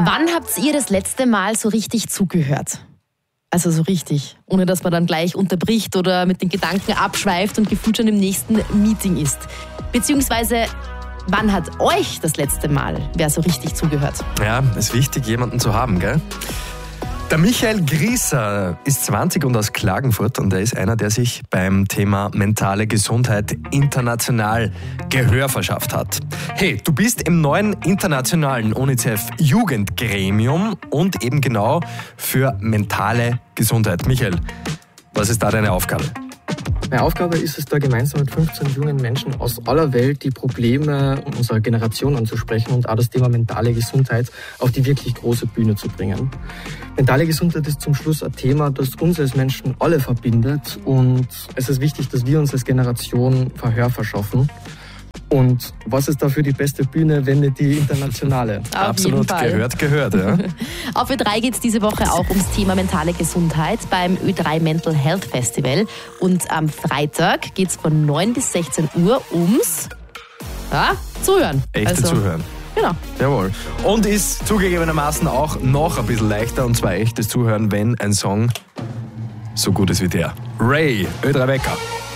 Wann habt ihr das letzte Mal so richtig zugehört? Also so richtig, ohne dass man dann gleich unterbricht oder mit den Gedanken abschweift und gefühlt schon im nächsten Meeting ist. Beziehungsweise, wann hat euch das letzte Mal wer so richtig zugehört? Ja, ist wichtig, jemanden zu haben, gell? Der Michael Grieser ist 20 und aus Klagenfurt und er ist einer, der sich beim Thema mentale Gesundheit international Gehör verschafft hat. Hey, du bist im neuen internationalen UNICEF-Jugendgremium und eben genau für mentale Gesundheit. Michael, was ist da deine Aufgabe? Meine Aufgabe ist es, da gemeinsam mit 15 jungen Menschen aus aller Welt die Probleme unserer Generation anzusprechen und auch das Thema mentale Gesundheit auf die wirklich große Bühne zu bringen. Mentale Gesundheit ist zum Schluss ein Thema, das uns als Menschen alle verbindet und es ist wichtig, dass wir uns als Generation Verhör verschaffen. Und was ist dafür die beste Bühne, wenn nicht die internationale? Absolut, gehört, ja. Auf Ö3 geht es diese Woche auch ums Thema mentale Gesundheit beim Ö3 Mental Health Festival. Und am Freitag geht es von 9 bis 16 Uhr ums Zuhören. Echte Zuhören. Genau. Jawohl. Und ist zugegebenermaßen auch noch ein bisschen leichter, und zwar echtes Zuhören, wenn ein Song so gut ist wie der. Ray, Ö3 Wecker.